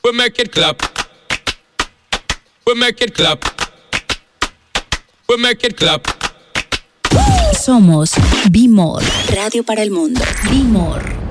We make it clap. We make it clap. We make it clap. Somos Be More, radio para el mundo. Be More.